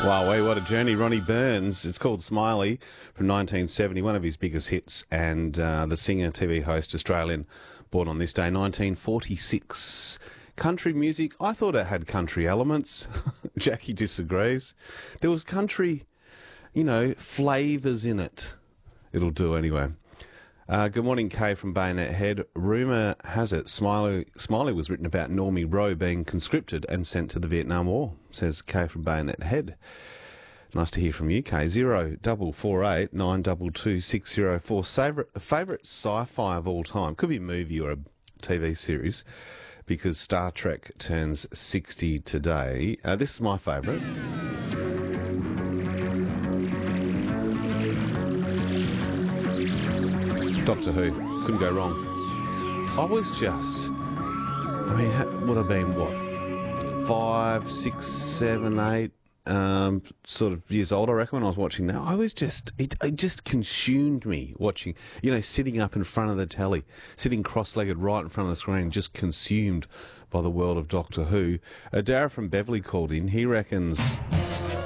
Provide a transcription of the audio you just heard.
Wow, what a journey. Ronnie Burns. It's called Smiley from 1970, one of his biggest hits, and the singer, TV host, Australian, born on this day, 1946. Country music, I thought it had country elements. Jackie disagrees. There was country, flavours in it. It'll do anyway. Good morning, Kay from Bayonet Head. Rumour has it Smiley was written about Normie Rowe being conscripted and sent to the Vietnam War, says Kay from Bayonet Head. Nice to hear from you, Kay. 0448 922 604. Favourite sci-fi of all time? Could be a movie or a TV series, because Star Trek turns 60 today. This is my favourite. Doctor Who. Couldn't go wrong. I was just... would have been, 5, 6, 7, 8 sort of years old, I reckon, when I was watching that. I was just... It just consumed me watching, sitting up in front of the telly, sitting cross-legged right in front of the screen, just consumed by the world of Doctor Who. Darragh from Beverley called in. He reckons...